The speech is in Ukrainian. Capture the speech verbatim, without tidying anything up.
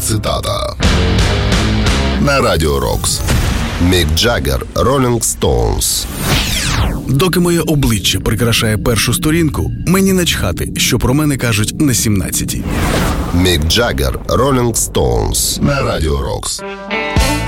цитата. На Радіо Рокс. Мік Джаггер, Rolling Stones. Доки моє обличчя прикрашає першу сторінку, мені начхати, що про мене кажуть на сімнадцятій. Мік Джаггер, Rolling Stones. На Радіо Рокс.